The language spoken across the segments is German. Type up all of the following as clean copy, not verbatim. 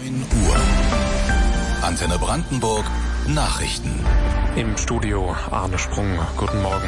9 Uhr. Antenne Brandenburg Nachrichten. Im Studio Arne Sprung. Guten Morgen.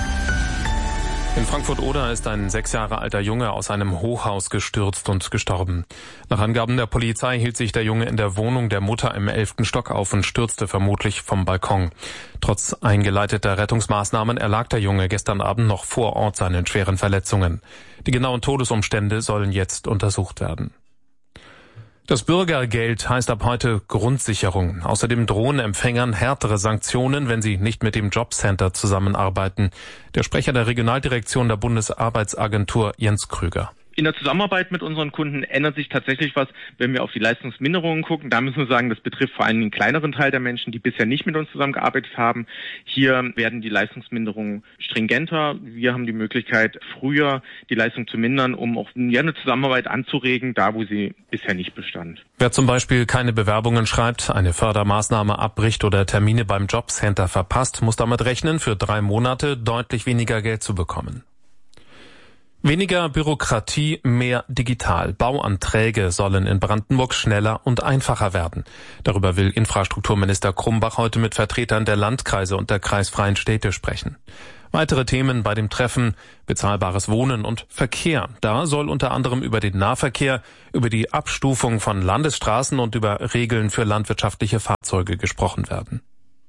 In Frankfurt-Oder ist ein 6 Jahre alter Junge aus einem Hochhaus gestürzt und gestorben. Nach Angaben der Polizei hielt sich der Junge in der Wohnung der Mutter im 11. Stock auf und stürzte vermutlich vom Balkon. Trotz eingeleiteter Rettungsmaßnahmen erlag der Junge gestern Abend noch vor Ort seinen schweren Verletzungen. Die genauen Todesumstände sollen jetzt untersucht werden. Das Bürgergeld heißt ab heute Grundsicherung. Außerdem drohen Empfängern härtere Sanktionen, wenn sie nicht mit dem Jobcenter zusammenarbeiten. Der Sprecher der Regionaldirektion der Bundesarbeitsagentur Jens Krüger. In der Zusammenarbeit mit unseren Kunden ändert sich tatsächlich was, wenn wir auf die Leistungsminderungen gucken. Da müssen wir sagen, das betrifft vor allem den kleineren Teil der Menschen, die bisher nicht mit uns zusammengearbeitet haben. Hier werden die Leistungsminderungen stringenter. Wir haben die Möglichkeit, früher die Leistung zu mindern, um auch eine Zusammenarbeit anzuregen, da wo sie bisher nicht bestand. Wer zum Beispiel keine Bewerbungen schreibt, eine Fördermaßnahme abbricht oder Termine beim Jobcenter verpasst, muss damit rechnen, für 3 Monate deutlich weniger Geld zu bekommen. Weniger Bürokratie, mehr digital. Bauanträge sollen in Brandenburg schneller und einfacher werden. Darüber will Infrastrukturminister Krumbach heute mit Vertretern der Landkreise und der kreisfreien Städte sprechen. Weitere Themen bei dem Treffen: bezahlbares Wohnen und Verkehr. Da soll unter anderem über den Nahverkehr, über die Abstufung von Landesstraßen und über Regeln für landwirtschaftliche Fahrzeuge gesprochen werden.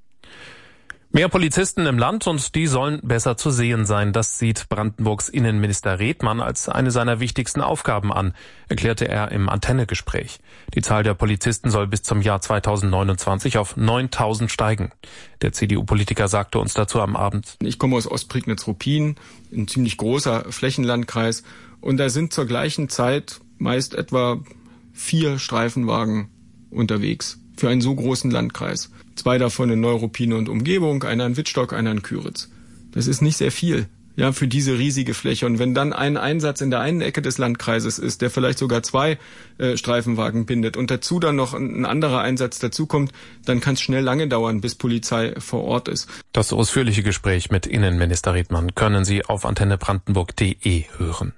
Mehr Polizisten im Land und die sollen besser zu sehen sein. Das sieht Brandenburgs Innenminister Redmann als eine seiner wichtigsten Aufgaben an, erklärte er im Antenne-Gespräch. Die Zahl der Polizisten soll bis zum Jahr 2029 auf 9.000 steigen. Der CDU-Politiker sagte uns dazu am Abend: Ich komme aus Ostprignitz-Ruppin, ein ziemlich großer Flächenlandkreis, und da sind zur gleichen Zeit meist etwa 4 Streifenwagen unterwegs für einen so großen Landkreis. 2 davon in Neuruppin und Umgebung, einer in Wittstock, einer in Küritz. Das ist nicht sehr viel, ja, für diese riesige Fläche. Und wenn dann ein Einsatz in der einen Ecke des Landkreises ist, der vielleicht sogar 2 Streifenwagen bindet und dazu dann noch ein anderer Einsatz dazukommt, dann kann es schnell lange dauern, bis Polizei vor Ort ist. Das ausführliche Gespräch mit Innenminister Redmann können Sie auf antennebrandenburg.de hören.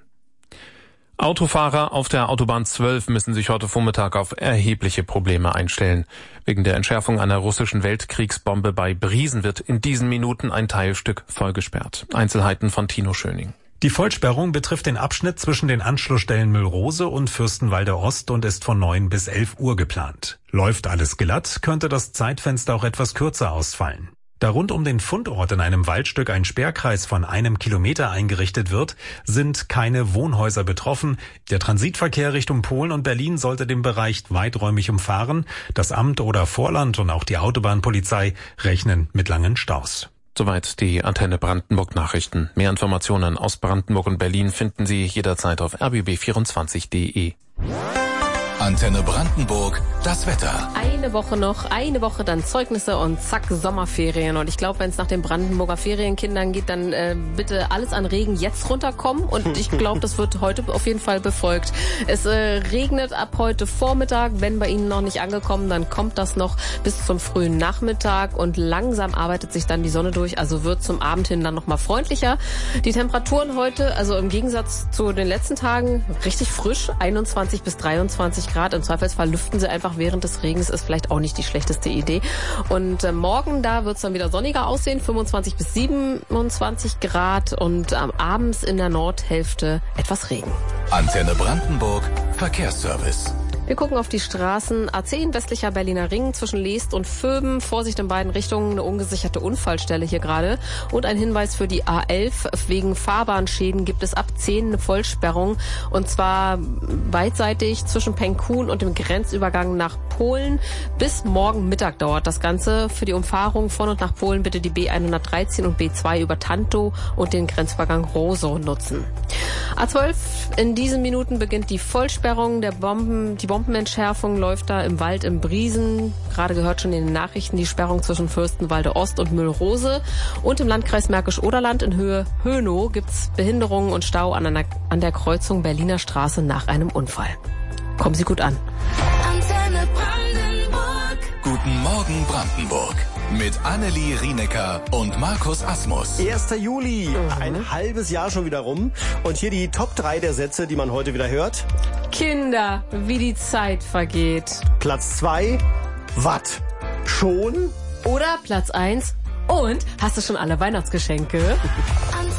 Autofahrer auf der Autobahn 12 müssen sich heute Vormittag auf erhebliche Probleme einstellen. Wegen der Entschärfung einer russischen Weltkriegsbombe bei Briesen wird in diesen Minuten ein Teilstück vollgesperrt. Einzelheiten von Tino Schöning. Die Vollsperrung betrifft den Abschnitt zwischen den Anschlussstellen Müllrose und Fürstenwalde Ost und ist von 9 bis 11 Uhr geplant. Läuft alles glatt, könnte das Zeitfenster auch etwas kürzer ausfallen. Da rund um den Fundort in einem Waldstück ein Sperrkreis von 1 Kilometer eingerichtet wird, sind keine Wohnhäuser betroffen. Der Transitverkehr Richtung Polen und Berlin sollte den Bereich weiträumig umfahren. Das Amt oder Vorland und auch die Autobahnpolizei rechnen mit langen Staus. Soweit die Antenne Brandenburg Nachrichten. Mehr Informationen aus Brandenburg und Berlin finden Sie jederzeit auf rbb24.de. Antenne Brandenburg, das Wetter. Eine Woche noch, eine Woche dann Zeugnisse und zack, Sommerferien. Und ich glaube, wenn es nach den Brandenburger Ferienkindern geht, dann bitte alles an Regen jetzt runterkommen. Und ich glaube, das wird heute auf jeden Fall befolgt. Es regnet ab heute Vormittag. Wenn bei Ihnen noch nicht angekommen, dann kommt das noch bis zum frühen Nachmittag. Und langsam arbeitet sich dann die Sonne durch. Also wird zum Abend hin dann nochmal freundlicher. Die Temperaturen heute, also im Gegensatz zu den letzten Tagen, richtig frisch. 21 bis 23 Grad. Im Zweifelsfall lüften Sie einfach während des Regens, ist vielleicht auch nicht die schlechteste Idee. Und morgen, da wird es dann wieder sonniger aussehen, 25 bis 27 Grad und abends in der Nordhälfte etwas Regen. Antenne Brandenburg, Verkehrsservice. Wir gucken auf die Straßen. A10 westlicher Berliner Ring zwischen Leest und Vöben. Vorsicht in beiden Richtungen, eine ungesicherte Unfallstelle hier gerade. Und ein Hinweis für die A11. Wegen Fahrbahnschäden gibt es ab 10 eine Vollsperrung. Und zwar beidseitig zwischen Penkun und dem Grenzübergang nach Polen. Bis morgen Mittag dauert das Ganze. Für die Umfahrung von und nach Polen bitte die B113 und B2 über Tantow und den Grenzübergang Rosow nutzen. A12, in diesen Minuten beginnt die Vollsperrung der Die Bombenentschärfung läuft da im Wald im Briesen. Gerade gehört schon in den Nachrichten die Sperrung zwischen Fürstenwalde Ost und Müllrose. Und im Landkreis Märkisch-Oderland in Höhe Hönow gibt's Behinderungen und Stau an der Kreuzung Berliner Straße nach einem Unfall. Kommen Sie gut an. Guten Morgen Brandenburg. mit Annelie Rienecker und Markus Asmus. 1. Juli, ein halbes Jahr schon wieder rum. Und hier die Top 3 der Sätze, die man heute wieder hört. Kinder, wie die Zeit vergeht. Platz 2, wat? Schon? Oder Platz 1, und hast du schon alle Weihnachtsgeschenke?